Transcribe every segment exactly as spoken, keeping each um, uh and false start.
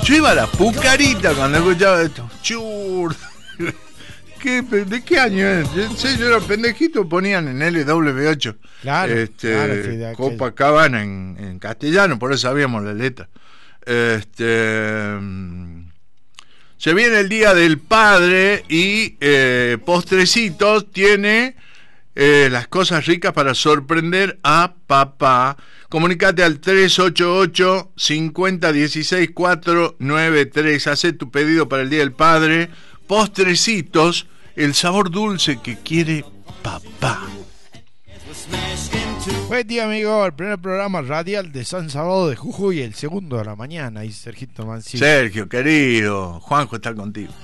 Yo iba a la Pucarita cuando escuchaba esto. Chur. ¿Qué, ¿De qué año es? Yo, sí, yo era pendejito, ponían en L W ocho. Claro, este, claro, sí, de aquel. Copacabana en, en castellano, por eso sabíamos la letra. Este, se viene el Día del Padre y eh, postrecitos tiene eh, las cosas ricas para sorprender a papá. Comunicate al tres ocho ocho, cinco cero uno seis, cuatro nueve tres. Hacé tu pedido para el Día del Padre. Postrecitos, el sabor dulce que quiere papá. Buen día, amigo. El primer programa radial de San Salvador de Jujuy, el segundo de la mañana. Y Sergito Mancilla. Sergio, querido, Juanjo está contigo.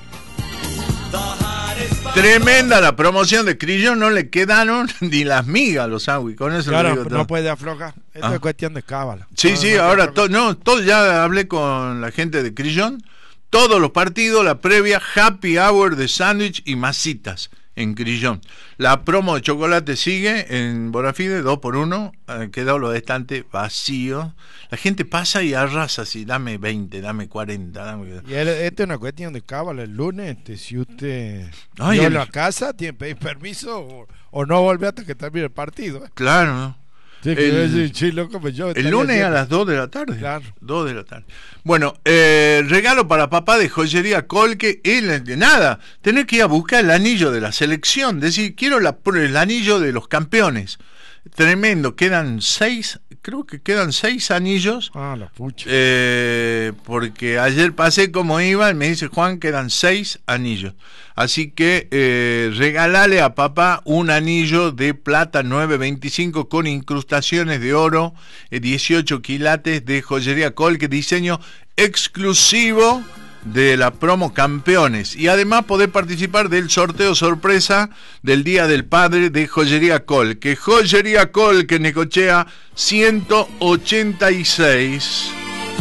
Tremenda la promoción de Crillon, no le quedaron ni las migas a los sándwiches. Con eso claro, lo digo no todo. puede aflojar. Esto Ah. es cuestión de cábala. Sí, no, sí, no ahora to, no, todo, ya hablé con la gente de Crillon. Todos los partidos, la previa, happy hour de sándwich y masitas en Crillon. La promo de chocolate sigue en Bonafide, dos por uno, eh, quedó los estantes vacíos. La gente pasa y arrasa así, dame veinte, dame cuarenta. Dame... Y el, esto es una cuestión de cábala. El lunes, este, si usted Ay, vuelve el... a casa, tiene que pedir permiso o, o no vuelve hasta que termine el partido. ¿eh? Claro, ¿no? Sí, que el, decir, sí, loco, pues yo el lunes haciendo... a las dos de la tarde. Claro. dos de la tarde. Bueno, eh, regalo para papá de joyería Colque. El, de nada, tener que ir a buscar el anillo de la selección. Decir, quiero la, el anillo de los campeones. Tremendo, quedan seis, creo que quedan seis anillos. Ah, la pucha. Eh, porque ayer pasé como iba y me dice Juan, quedan seis anillos. Así que eh, regalale a papá un anillo de plata nueve veinticinco con incrustaciones de oro, eh, dieciocho quilates de joyería Colque, diseño exclusivo de la promo Campeones, y además poder participar del sorteo sorpresa del Día del Padre de Joyería Colque. Joyería Colque, Necochea ciento ochenta y seis.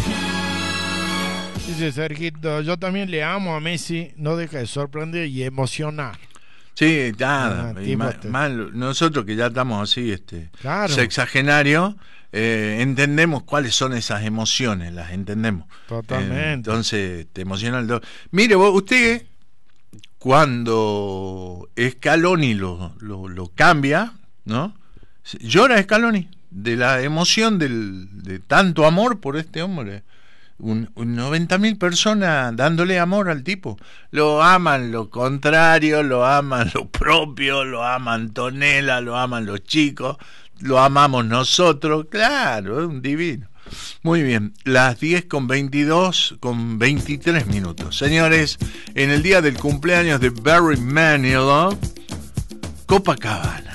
Dice Sergito, yo también le amo a Messi, no deja de sorprender y emocionar. Sí, nada, Ah, y ma, te... mal, nosotros que ya estamos así, este, claro. sexagenarios, eh, entendemos cuáles son esas emociones, las entendemos. Totalmente. Eh, entonces te emociona el do... Mire, vos, usted cuando Scaloni lo, lo, lo cambia, ¿no? Llora Scaloni de la emoción del, de tanto amor por este hombre. Un, un noventa mil personas dándole amor al tipo. Lo aman lo contrario, lo aman lo propio, lo aman Antonella, lo aman los chicos, lo amamos nosotros. Claro, es un divino. Muy bien, las diez con veintidós, con veintitrés minutos. Señores, en el día del cumpleaños de Barry Manilow, Copacabana.